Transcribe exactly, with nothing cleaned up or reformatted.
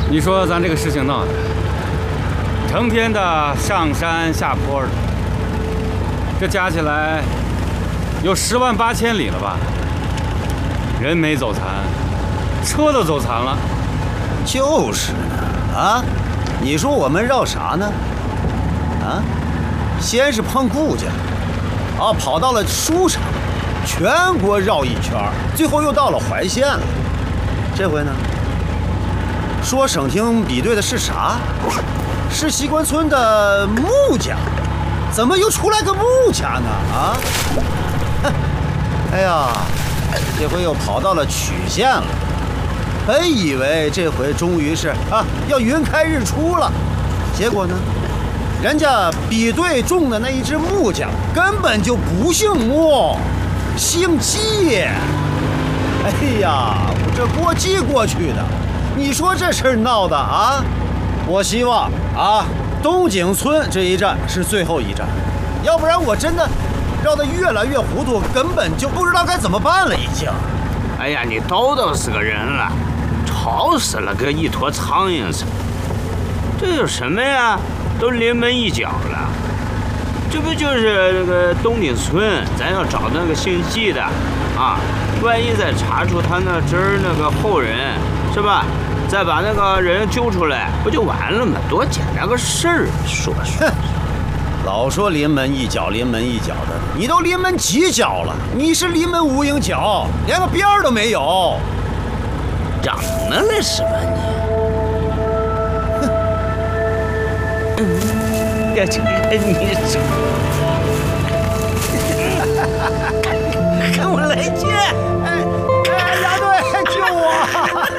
你说咱这个事情闹的，成天的上山下坡的，这加起来有十万八千里了吧？人没走残，车都走残了。 就是呢，啊，你说我们绕啥呢？啊，先是碰顾家，啊，跑到了舒城，全国绕一圈，最后又到了怀县了。这回呢，说省厅比对的是啥？是西关村的穆家，怎么又出来个穆家呢？啊，哎呀，这回又跑到了曲县了。本以为这回终于是啊要云开日出了，结果呢，人家比对中的那一只木匠根本就不姓穆，姓季。哎呀，我这过继过去的，你说这事儿闹的啊！我希望啊，东井村这一站是最后一站，要不然我真的绕得越来越糊涂，根本就不知道该怎么办了，已经。 哎呀，你叨叨死个人了，吵死了，跟一坨苍蝇似的。这有什么呀？都临门一脚了。这不就是那个东顶村，咱要找那个姓季的啊，万一再查出他那真儿那个后人，是吧？再把那个人揪出来，不就完了吗？多简单个事儿，说说。 老说临门一脚，临门一脚的，你都临门几脚了？你是临门无影脚，连个边儿都没有。 嚷呢了是吧你？哼，这这你这，跟我来劲！